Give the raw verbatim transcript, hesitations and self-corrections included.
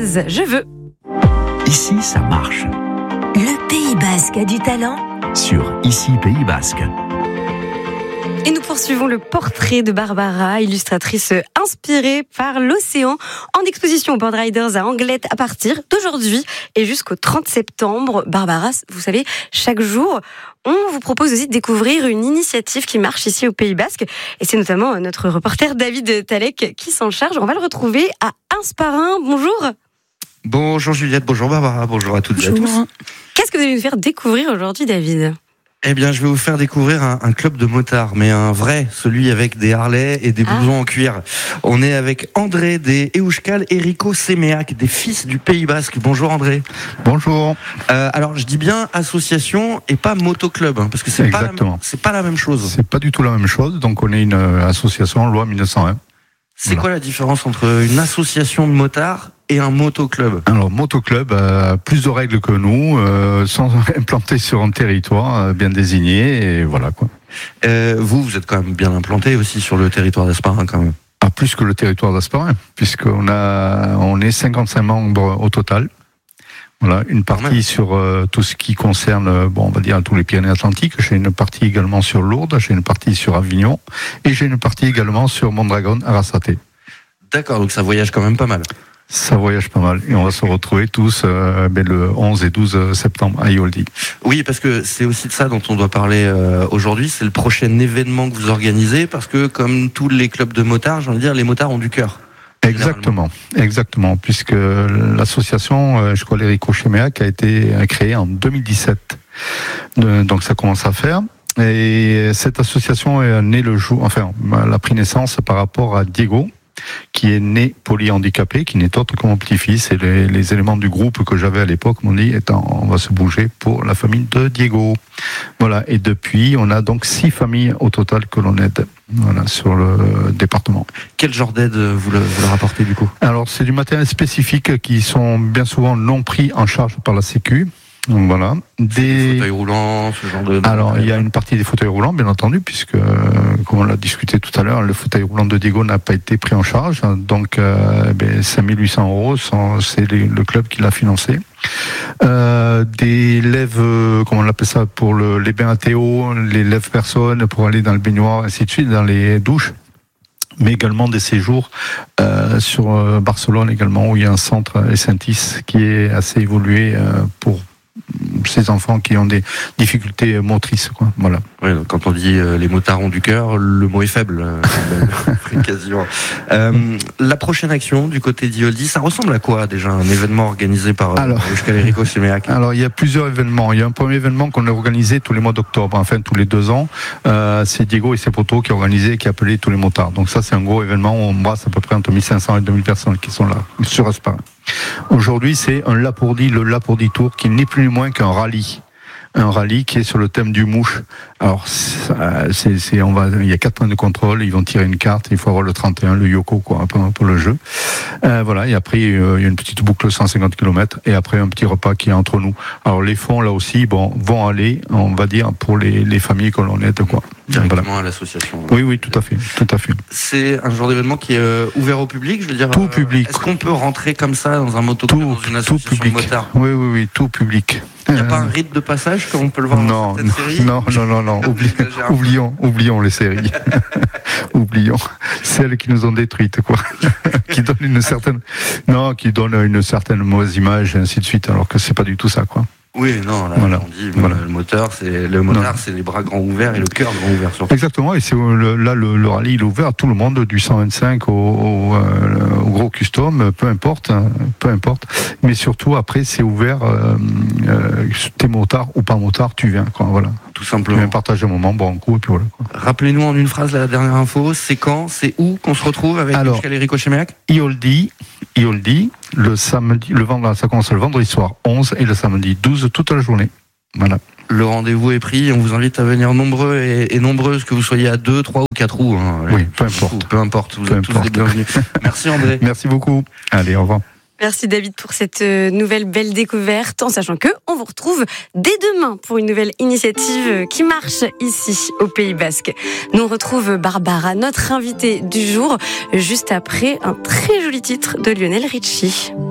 Jazz, je veux. Ici, ça marche. Le Pays Basque a du talent Sur Ici Pays Basque. Et nous poursuivons le portrait de Barbara, illustratrice inspirée par l'océan, en exposition au Board Riders à Anglette à partir d'aujourd'hui et jusqu'au trente septembre. Barbara, vous savez, chaque jour, on vous propose aussi de découvrir une initiative qui marche ici au Pays Basque. Et c'est notamment notre reporter David Talek qui s'en charge. On va le retrouver à Insparin. Bonjour. Bonjour Juliette, bonjour Barbara, bonjour à toutes Bonjour. et à tous. Qu'est-ce que vous allez nous faire découvrir aujourd'hui, David ? Eh bien, je vais vous faire découvrir un, un club de motards, mais un vrai, celui avec des harlets et des blousons ah. en cuir. On est avec André des Euskal Herriko Semeak, des fils du Pays Basque. Bonjour André. Bonjour. Euh, alors, je dis bien association et pas motoclub, hein, parce que c'est pas, la, c'est pas la même chose. C'est pas du tout la même chose, donc on est une association loi mille neuf cent un. C'est voilà. Quoi la différence entre une association de motards et un motoclub ? Alors, motoclub a plus de règles que nous, euh, sont implantés sur un territoire euh, bien désigné, et voilà quoi. Euh, vous, vous êtes quand même bien implanté aussi sur le territoire d'Asparin quand même. Ah, plus que le territoire d'Asparin, puisqu'on a, on est cinquante-cinq membres au total. Voilà, une partie ouais. sur euh, tout ce qui concerne, euh, bon, on va dire tous les Pyrénées-Atlantiques. J'ai une partie également sur Lourdes, j'ai une partie sur Avignon, et j'ai une partie également sur Mondragón, Arrasate. D'accord, donc ça voyage quand même pas mal. Ça voyage pas mal, et on va se retrouver tous euh, ben, le onze et douze septembre à Ioldi. Oui, parce que c'est aussi de ça dont on doit parler euh, aujourd'hui. C'est le prochain événement que vous organisez, parce que comme tous les clubs de motards, j'ai envie de dire, les motards ont du cœur. Exactement, exactement, puisque l'association euh, Euskal Herriko Semeak a été créée en deux mille dix-sept, euh, donc ça commence à faire. Et cette association est née le jour, enfin, elle a pris naissance par rapport à Diego, qui est né polyhandicapé, qui n'est autre que mon petit-fils, et les, les éléments du groupe que j'avais à l'époque m'ont dit, on va se bouger pour la famille de Diego. Voilà, et depuis, on a donc six familles au total que l'on aide, voilà, sur le département. Quel genre d'aide vous, le, vous leur apportez du coup ? Alors, c'est du matériel spécifique qui sont bien souvent non pris en charge par la Sécu. Donc voilà, des... des fauteuils roulants, roulants, ce genre de... Alors, il y a une partie des fauteuils roulants, bien entendu, puisque, euh, comme on l'a discuté tout à l'heure, le fauteuil roulant de Diego n'a pas été pris en charge. Donc, euh, ben, cinq mille huit cents euros, c'est les, le club qui l'a financé. Euh, des lèves, euh, comment on appelle ça, pour le, les bains à Théo, les lèves-personnes pour aller dans le baignoire, ainsi de suite, dans les douches. Mais également des séjours euh, sur euh, Barcelone également, où il y a un centre Essentis qui est assez évolué euh, pour ces enfants qui ont des difficultés motrices, quoi. Voilà. Oui, donc quand on dit euh, les motards ont du cœur, le mot est faible. Euh, quasiment. Euh, la prochaine action du côté d'Ioldi, ça ressemble à quoi déjà, un événement organisé par Euskal Herriko Semeak ? Alors il y a plusieurs événements. Il y a un premier événement qu'on a organisé tous les mois d'octobre, enfin tous les deux ans. Euh, c'est Diego et ses potos qui ont organisé, qui a appelé tous les motards. Donc ça c'est un gros événement où on brasse à peu près entre mille cinq cents et deux mille personnes qui sont là sur Asparin. Aujourd'hui, c'est un Lapourdi, le Lapourdi Tour, qui n'est plus ni moins qu'un rallye. Un rallye qui est sur le thème du mouche. Alors, c'est, c'est, on va, il y a quatre points de contrôle, ils vont tirer une carte, il faut avoir le trente et un, le Yoko, quoi, pour, pour le jeu. Euh, voilà, et après, euh, il y a une petite boucle de cent cinquante kilomètres, et après, un petit repas qui est entre nous. Alors, les fonds, là aussi, bon, vont aller, on va dire, pour les, les familles que l'on aide, quoi. Directement voilà. À l'association. Oui, oui, tout à fait, tout à fait. C'est un genre d'événement qui est euh, ouvert au public, je veux dire. Tout euh, public. Est-ce qu'on peut rentrer comme ça dans un motoclub, dans une association tout public. de motards ? Oui, oui, oui, tout public. Il n'y a euh... pas un rite de passage comme on peut le voir non, dans certaines séries ? Non, non, non, non, Oublie, oublions, oublions les séries. Oublions. Celles qui nous ont détruites, quoi. Qui donnent une certaine, non, qui donnent une certaine mauvaise image, et ainsi de suite, alors que c'est pas du tout ça, quoi. Oui, non, là, voilà. on dit, voilà. le moteur, c'est, le motard, c'est les bras grands ouverts et le cœur grand ouvert, surtout. Exactement, et c'est, le, là, le, le rallye, il est ouvert à tout le monde, du cent vingt-cinq au, au, euh, au gros custom, peu importe, hein, peu importe. Mais surtout, après, c'est ouvert, euh, euh, t'es motard ou pas motard, tu viens, quoi, voilà. Tout simplement. Tu viens partager un moment, bon, en coup, et puis voilà, quoi. Rappelez-nous en une phrase la dernière info, c'est quand, c'est où qu'on se retrouve avec Euskal Herriko Semeak ? Ioldi, Ioldi, le samedi, le vendredi, ça commence le vendredi soir onze et le samedi douze toute la journée. Voilà. Le rendez-vous est pris, on vous invite à venir nombreux et, et nombreuses, que vous soyez à deux, trois ou quatre roues. Hein. Oui, peu importe. Peu importe, vous peu êtes importe. tous les bienvenus. Merci André. Merci beaucoup. Allez, au revoir. Merci David pour cette nouvelle belle découverte, en sachant que on vous retrouve dès demain pour une nouvelle initiative qui marche ici au Pays Basque. Nous on retrouve Barbara, notre invitée du jour, juste après un très joli titre de Lionel Richie.